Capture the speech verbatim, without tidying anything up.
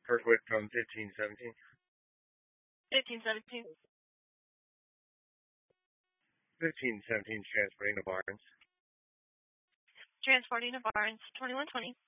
Kirkwood from fifteen seventeen. fifteen seventeen. fifteen seventeen, transporting to Barnes. Transporting to Barnes, twenty-one twenty.